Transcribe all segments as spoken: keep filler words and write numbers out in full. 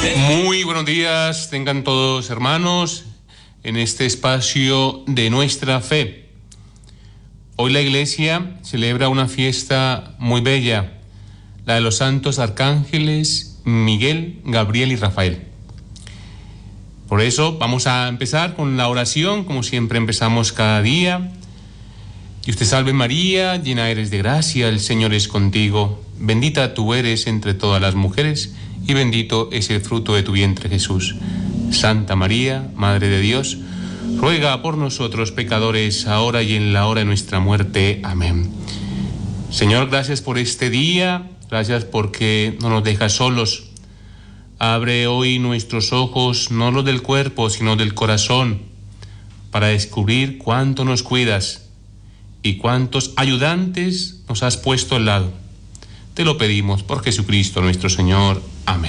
Muy buenos días, tengan todos hermanos en este espacio de nuestra fe. Hoy la Iglesia celebra una fiesta muy bella, la de los santos arcángeles Miguel, Gabriel y Rafael. Por eso vamos a empezar con la oración, como siempre empezamos cada día. Dios te salve María, llena eres de gracia, el Señor es contigo. Bendita tú eres entre todas las mujeres y bendito es el fruto de tu vientre Jesús. Santa María, Madre de Dios, ruega por nosotros pecadores, ahora y en la hora de nuestra muerte. Amén. Señor, gracias por este día, gracias porque no nos dejas solos. Abre hoy nuestros ojos, no los del cuerpo, sino del corazón, para descubrir cuánto nos cuidas y cuántos ayudantes nos has puesto al lado. Te lo pedimos por Jesucristo nuestro Señor. Amén.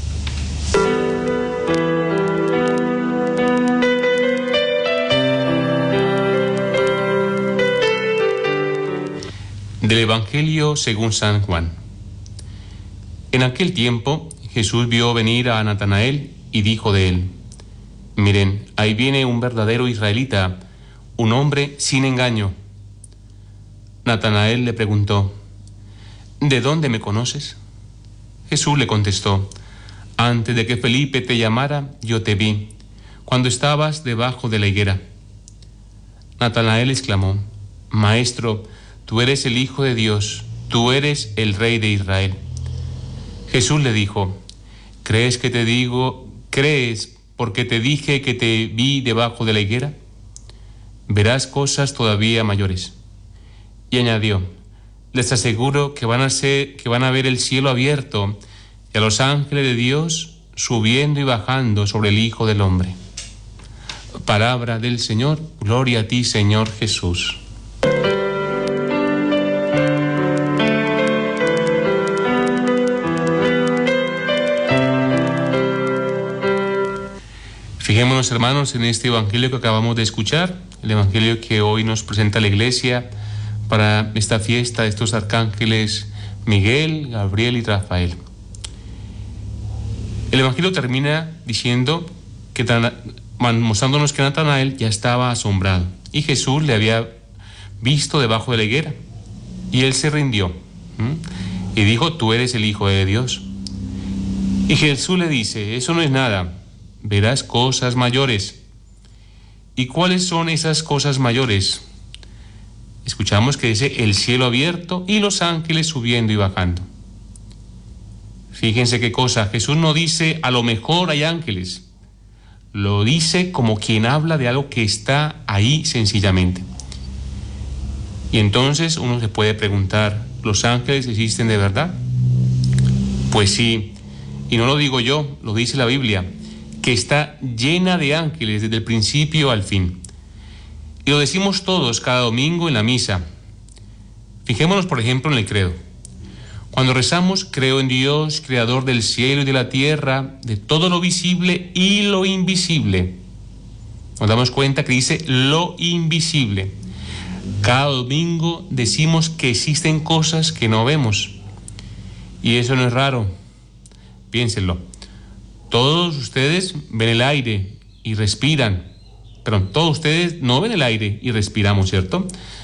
Del Evangelio según San Juan. En aquel tiempo Jesús vio venir a Natanael y dijo de él: miren, ahí viene un verdadero israelita, un hombre sin engaño. Natanael le preguntó: ¿de dónde me conoces? Jesús le contestó: antes de que Felipe te llamara, yo te vi, cuando estabas debajo de la higuera. Natanael exclamó: Maestro, tú eres el Hijo de Dios, tú eres el Rey de Israel. Jesús le dijo: ¿crees que te digo, crees porque te dije que te vi debajo de la higuera? Verás cosas todavía mayores. Y añadió: les aseguro que van a ser, que van a ver el cielo abierto y a los ángeles de Dios subiendo y bajando sobre el Hijo del Hombre. Palabra del Señor, gloria a ti, Señor Jesús. Fijémonos, hermanos, en este evangelio que acabamos de escuchar, el evangelio que hoy nos presenta la Iglesia para esta fiesta de estos arcángeles Miguel, Gabriel y Rafael. El evangelio termina diciendo que mostrándonos que Natanael ya estaba asombrado y Jesús le había visto debajo de la higuera y él se rindió ¿Mm? y dijo: tú eres el Hijo de Dios. Y Jesús le dice: eso no es nada, verás cosas mayores. ¿Y cuáles son esas cosas mayores? Escuchamos que dice el cielo abierto y los ángeles subiendo y bajando. Fíjense qué cosa, Jesús no dice a lo mejor hay ángeles, lo dice como quien habla de algo que está ahí sencillamente. Y entonces uno se puede preguntar, ¿los ángeles existen de verdad? Pues sí, y no lo digo yo, lo dice la Biblia, que está llena de ángeles desde el principio al fin. Y lo decimos todos cada domingo en la misa. Fijémonos, por ejemplo, en el credo. Cuando rezamos: creo en Dios, creador del cielo y de la tierra, de todo lo visible y lo invisible, nos damos cuenta que dice lo invisible. Cada domingo decimos que existen cosas que no vemos. Y eso no es raro. Piénsenlo. Todos ustedes ven el aire y respiran. Pero todos ustedes no ven el aire y respiramos, ¿cierto?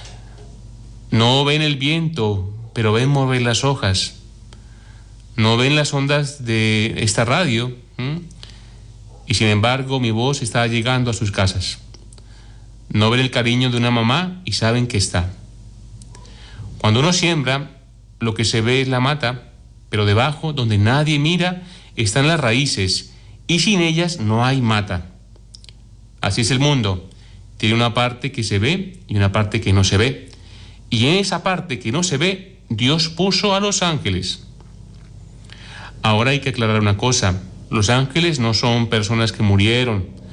No ven el viento, pero ven mover las hojas. No ven las ondas de esta radio, ¿m? y sin embargo mi voz está llegando a sus casas. No ven el cariño de una mamá y saben que está. Cuando uno siembra, lo que se ve es la mata, pero debajo, donde nadie mira, están las raíces, y sin ellas no hay mata. Así es el mundo, tiene una parte que se ve y una parte que no se ve. Y en esa parte que no se ve, Dios puso a los ángeles. Ahora hay que aclarar una cosa: los ángeles no son personas que murieron,